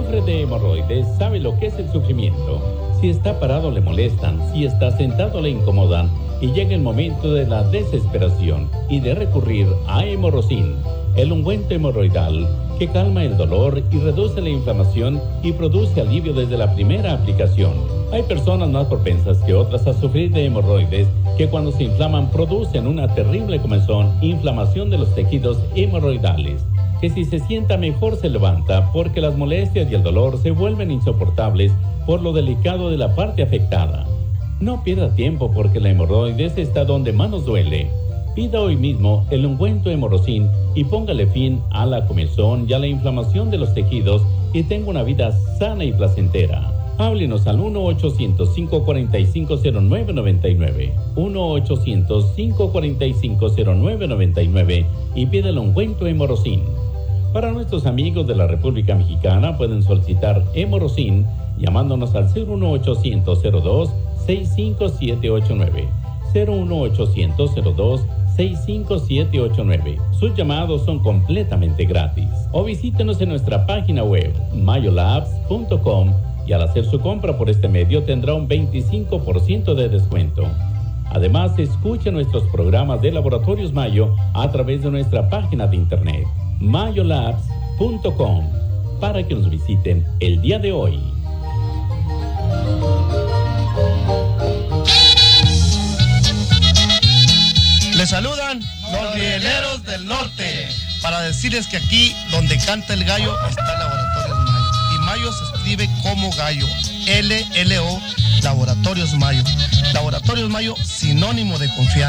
sufre de hemorroides sabe lo que es el sufrimiento. Si está parado le molestan, si está sentado le incomodan y llega el momento de la desesperación y de recurrir a Hemorrocin, el ungüento hemorroidal que calma el dolor y reduce la inflamación y produce alivio desde la primera aplicación. Hay personas más propensas que otras a sufrir de hemorroides que cuando se inflaman producen una terrible comezón, inflamación de los tejidos hemorroidales, que si se sienta mejor se levanta porque las molestias y el dolor se vuelven insoportables por lo delicado de la parte afectada. No pierda tiempo porque la hemorroides está donde más nos duele. Pida hoy mismo el ungüento Hemorrocin y póngale fin a la comezón y a la inflamación de los tejidos y tenga una vida sana y placentera. Háblenos al 1-800-545-0999, 1-800-545-0999 y pida el ungüento Hemorrocin. Para nuestros amigos de la República Mexicana pueden solicitar Hemorrocin llamándonos al 01800-02-65789, 01800-02-65789. Sus llamados son completamente gratis. O visítenos en nuestra página web mayolabs.com y al hacer su compra por este medio tendrá un 25% de descuento. Además, escuche nuestros programas de Laboratorios Mayo a través de nuestra página de internet mayolabs.com para que nos visiten el día de hoy. Les saludan los rieleros del norte para decirles que aquí donde canta el gallo está Laboratorios Mayo. Y Mayo se escribe como gallo, LLO, Laboratorios Mayo. Laboratorios Mayo, sinónimo de confianza.